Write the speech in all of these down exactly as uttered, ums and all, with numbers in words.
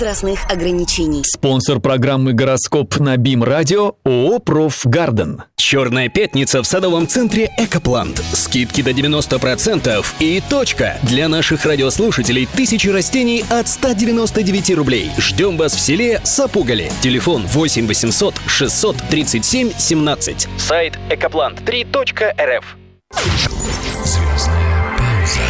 возрастных ограничений. Спонсор программы «Гороскоп» на БИМ-радио ООО «Профгарден». Черная пятница в садовом центре «Экоплант». Скидки до девяносто процентов и точка. Для наших радиослушателей тысячи растений от ста девяноста девяти рублей. Ждем вас в селе Сапугали. Телефон восемь восемьсот шестьсот тридцать семь семнадцать. Сайт экоплант три точка эр эф. Звездная пауза.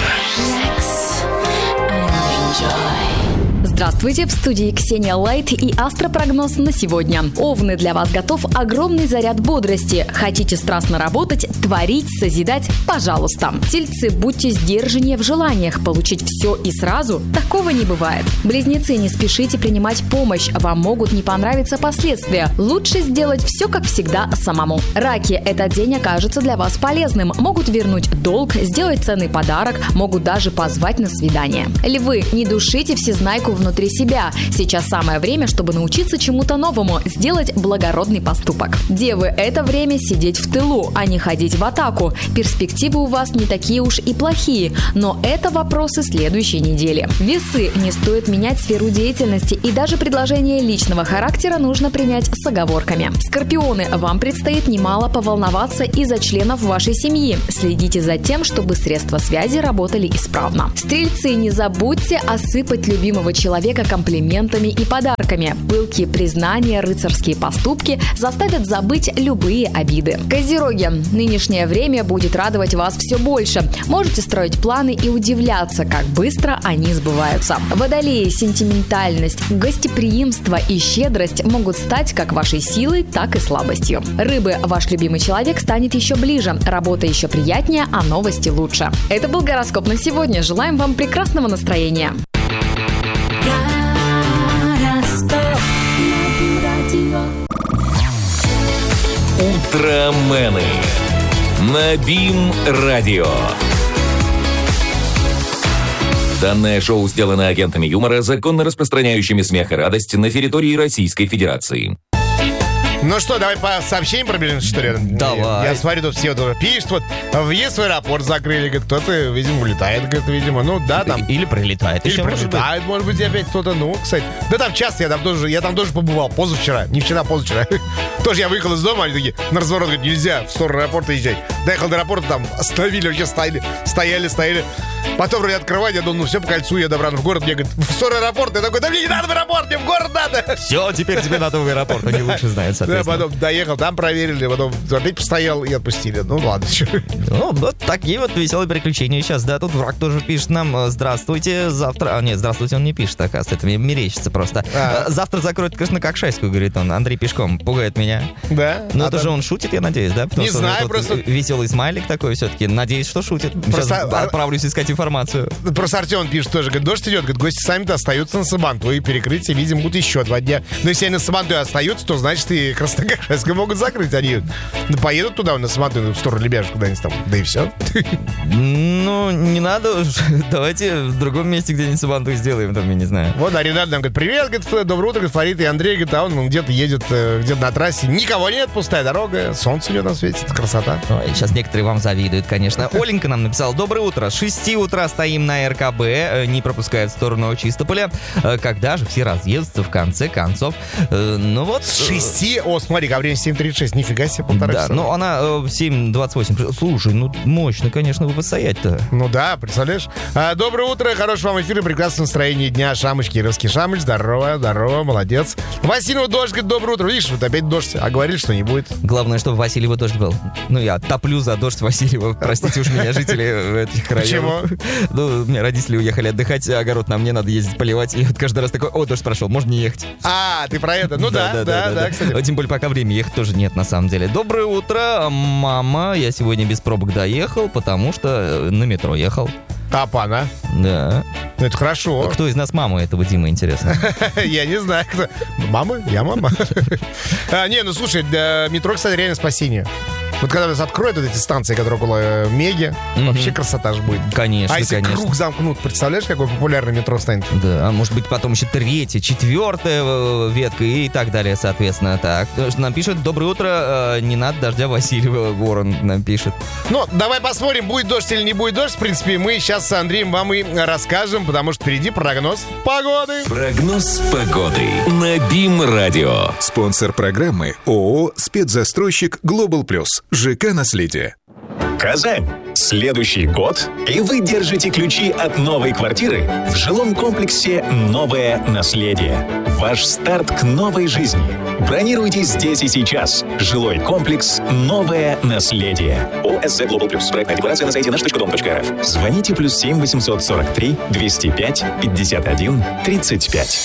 Здравствуйте, в студии Ксения Лайт и астропрогноз на сегодня. Овны, для вас готов огромный заряд бодрости. Хотите страстно работать, творить, созидать? Пожалуйста. Тельцы, будьте сдержаннее в желаниях. Получить все и сразу? Такого не бывает. Близнецы, не спешите принимать помощь. Вам могут не понравиться последствия. Лучше сделать все, как всегда, самому. Раки, этот день окажется для вас полезным. Могут вернуть долг, сделать ценный подарок, могут даже позвать на свидание. Львы, не душите всезнайку внутри себя. Сейчас самое время, чтобы научиться чему-то новому, сделать благородный поступок. Девы, это время сидеть в тылу, а не ходить в атаку. Перспективы у вас не такие уж и плохие, но это вопросы следующей недели. Весы, не стоит менять сферу деятельности, и даже предложение личного характера нужно принять с оговорками. Скорпионы, вам предстоит немало поволноваться из-за членов вашей семьи. Следите за тем, чтобы средства связи работали исправно. Стрельцы, не забудьте осыпать любимого человека комплиментами и подарками. Пылкие признания, рыцарские поступки заставят забыть любые обиды. Козероги, нынешнее время будет радовать вас все больше. Можете строить планы и удивляться, как быстро они сбываются. Водолеи, сентиментальность, гостеприимство и щедрость могут стать как вашей силой, так и слабостью. Рыбы, ваш любимый человек станет еще ближе, работа еще приятнее, а новости лучше. Это был гороскоп на сегодня. Желаем вам прекрасного настроения. Утромены на БИМ-радио. Данное шоу сделано агентами юмора, законно распространяющими смех и радость на территории Российской Федерации. Ну что, давай по сообщениям пробежимся, что ли? Давай. Я смотрю, тут все вот пишут, вот, въезд в аэропорт закрыли, говорит, кто-то, видимо, улетает, говорит, видимо, ну да, там. Или прилетает. Или еще прилетает, может быть, опять кто-то, ну, кстати. Да там часто, я там тоже, я там тоже побывал, позавчера, не вчера, позавчера. Тоже я выехал из дома, они такие, на разворот, говорят, нельзя в сторону аэропорта езжать. Доехал до аэропорта, там остановили, вообще стояли, стояли, стояли. Потом вроде открывать, я думал, ну все, по кольцу, я добран в город, мне говорят, в сторону аэропорта. Я такой, да мне не надо в аэропорт, мне в город надо. Все, теперь тебе надо в аэропорт, они лучше знают, соответственно. Да, потом доехал, там проверили, потом опять постоял и отпустили. Ну ладно, что. Ну, вот такие вот веселые приключения сейчас, да. Тут враг тоже пишет нам, здравствуйте, завтра... А, нет, здравствуйте, он не пишет, оказывается, это мне мерещится просто. А. Завтра закроют Краснококшайскую, говорит он, Андрей пешком, пугает меня. Да? Ну, а это там... же он шутит, я надеюсь, да? Потому не что знаю, просто... Веселый смайлик такой все-таки, надеюсь, что шутит. Просто... Сейчас отправлюсь искать информацию. Просто Артем пишет тоже, говорит, дождь идет, говорит, гости сами-то остаются на Сабантуе, и перекрытие, видимо, будут еще два дня. Но если они на Сабантуе остаются, то, значит, и Краснококшайскую могут закрыть. Они ну, поедут туда, на Сабантуе, в сторону Лебяжья куда-нибудь там, да и все. Ну, не надо уж. Давайте в другом месте где-нибудь Сабантуй сделаем, там, я не знаю. Вот, а Ренат нам говорит, привет, говорит, доброе утро, говорит, Фарид и Андрей, говорит, а он, он где-то едет, где-то на трассе, никого нет, пустая дорога, солнце у него там светит, красота. Ой, сейчас некоторые вам завидуют, конечно. Оленька нам написала, доброе утро, с шести утра стоим на эр ка бэ, не пропускает в сторону Чистополя. Когда же все разъедутся в конце концов? Ну вот... С шести? О, смотри, а время семь тридцать шесть, нифига себе, полтора да, часа. ну она в семь двадцать восемь. Слушай, ну мощно, конечно, вы постоять-то. Ну да, представляешь? А, доброе утро, хорошего вам эфира, прекрасного настроения дня, Шамыч, Кировский Шамыч, здорово, здорово, молодец. Васильева дождь, говорит, доброе утро, видишь, вот опять дождь, а говорили, что не будет. Главное, чтобы Васильева дождь был. Ну я топлю за дождь Васильева, простите уж меня, жители этих районов. Почему? Ну, у меня родители уехали отдыхать, огород на мне, надо ездить поливать, и вот каждый раз такой, о, дождь прошел, можно не ехать. А, ты про это, ну да, да, да, кстати. Тем более, пока времени ехать тоже нет, на самом деле. Доброе утро, мама, я сегодня без пробок доехал, потому что на метро ехал. Апана. Да. Ну, это хорошо. Кто из нас мама этого, Дима, интересно? Я не знаю, кто. Мама? Я мама. Не, ну слушай, метро, кстати, реально спасение. Вот когда нас откроют вот эти станции, которые около э, Меги, Мгм. вообще красота же будет. Конечно, А если конечно. круг замкнут, представляешь, какое популярное метро станет? Да, а может быть потом еще третья, четвертая э, ветка и так далее, соответственно. Так, что нам пишет: доброе утро, э, не надо дождя, Васильева, Ворон нам пишет. Ну, давай посмотрим, будет дождь или не будет дождь. В принципе, мы сейчас с Андреем вам и расскажем, потому что впереди прогноз погоды. Прогноз погоды на БИМ-радио. Спонсор программы ООО «Спецзастройщик Глобал Плюс». ЖК «Наследие». Казань. Следующий год, и вы держите ключи от новой квартиры в жилом комплексе «Новое наследие». Ваш старт к новой жизни. Бронируйте здесь и сейчас. Жилой комплекс «Новое наследие». ОСЗ Global Plus. Проектная декларация на сайте наш точка дом точка эр эф. Звоните плюс семь восемьсот сорок три двести пять пятьдесят один тридцать пять.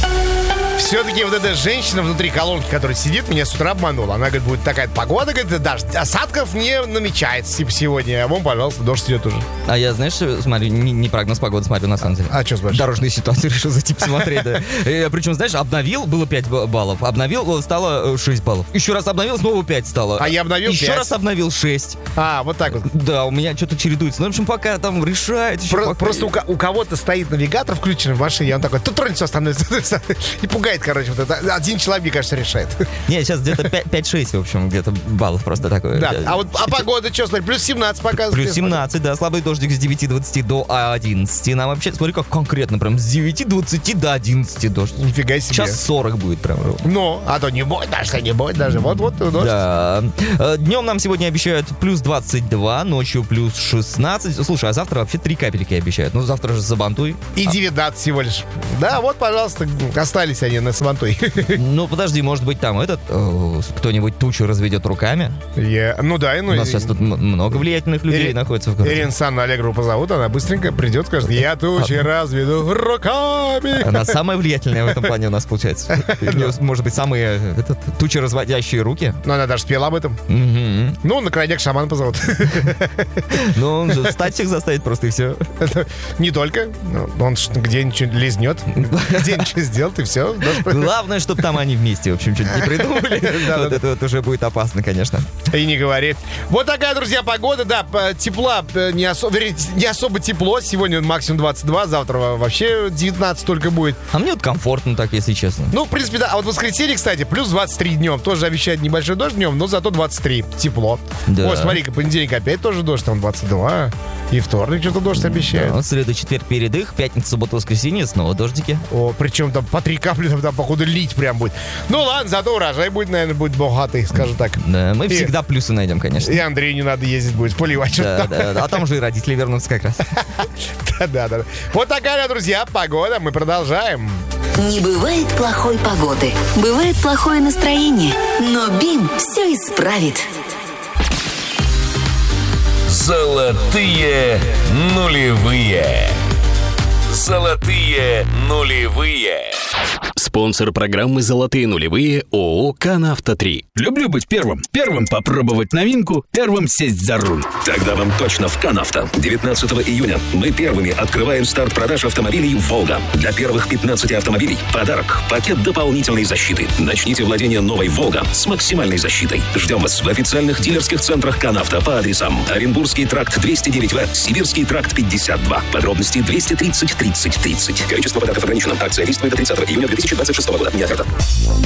Все-таки вот эта женщина внутри колонки, которая сидит, меня с утра обманула. Она говорит, будет такая погода, говорит, дождь, осадков не намечается, типа, сегодня. А вон, пожалуйста, дождь идет уже. А я, знаешь, смотрю, не, не прогноз погоды смотрю, на самом деле. А что смотришь? Дорожные ситуации решил зайти посмотреть, да. Причем, знаешь, обновил, было пять баллов, обновил, стало шесть баллов. Еще раз обновил, снова пять стало. А я обновил Еще пять. раз обновил шесть. А, вот так вот. Да, у меня что-то чередуется. Ну, в общем, пока там решает. еще Про- пока- Просто у, ко- у кого-то стоит навигатор включен в машине, и он такой, тут тронь, все остановится. И пугает, короче, вот это. Один человек, мне кажется, решает. Не, сейчас где-то пять-шесть, в общем, где-то баллов просто такое. Да. А вот а погода, что, смотри, плюс семнадцать показывает. Плюс семнадцать, да, слабый дождик с девяти двадцати до одиннадцати. Нам вообще, смотри, как конкретно, прям с девяти двадцати до одиннадцати дождь. Нифига себе. Сейчас сорок будет прям. Ну, а то не будет дождя, не будет даже. Вот-вот дождь. Да. Днем нам сегодня обещают плюс двадцать два, ночью плюс шестнадцать. Слушай, а завтра вообще три капельки обещают. Ну, завтра же забантуй. И девятнадцать всего лишь. Да, вот, пожалуйста, остались они на Сабантуй. Ну, подожди, может быть, там этот, э, кто-нибудь тучу разведет руками? Я- Ну да, и ну... У нас сейчас тут м- много влиятельных людей Ири- находится в городе. Ирина Санну Аллегрову позовут, она быстренько придет, скажет, я тучи разведу руками. Она самая влиятельная в этом плане у нас получается. У нее, может быть, самые этот, тучи разводящие руки. Ну, она даже спела об этом. Мгм. Ну, на крайняк шаман позовут. Ну, он же встать всех заставит просто и все. Не только. Ну, Он ж где-нибудь лизнет, где-нибудь сделает, и все. Главное, чтобы там они вместе, в общем, что-нибудь не придумали. Да, Вот да. это вот уже будет опасно, конечно. И не говори. Вот такая, друзья, погода. Да, п- тепла э, не, осо- вернее, не особо тепло. Сегодня максимум двадцать два, завтра вообще девятнадцать только будет. А мне вот комфортно так, если честно. Ну, в принципе, да. А вот в воскресенье, кстати, плюс двадцать три днем. Тоже обещают небольшой дождь днем, но зато двадцать три. Тепло. Да. О, смотри-ка, понедельник опять тоже дождь, там двадцать два. И вторник что-то дождь обещают. Вот среда, четверг, передых, пятница, суббота, воскресенье, снова дождики. О, причем там по три капли, там, там, походу, лить прям будет. Ну ладно, зато урожай будет, наверное, будет богатый, скажем так. Да, мы И- всегда плюсы найдем, конечно. И Андрею не надо ездить будет, поливать Да, что-то. да, да. А там уже и родители вернутся как раз. Да, да, да. Вот такая, друзья, погода. Мы продолжаем. Не бывает плохой погоды. Бывает плохое настроение. Но БИМ все исправит. Золотые нулевые. Золотые нулевые. Спонсор программы «Золотые нулевые» ООО «Канавто три». Люблю быть первым. Первым попробовать новинку, первым сесть за руль. Тогда вам точно в Канавто. девятнадцатого июня мы первыми открываем старт продаж автомобилей «Волга». Для первых пятнадцати автомобилей подарок – пакет дополнительной защиты. Начните владение новой «Волга» с максимальной защитой. Ждем вас в официальных дилерских центрах Канавто по адресам: Оренбургский тракт двести девять В, Сибирский тракт пятьдесят два. Подробности двести тридцать тридцать тридцать. Количество подарков ограничено. Акция действует до тридцатого июня две тысячи двадцать шестого года. Не оферта.